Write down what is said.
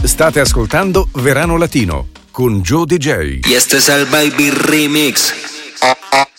State ascoltando Verano Latino con Joe DJ. Y este es el Baby Remix.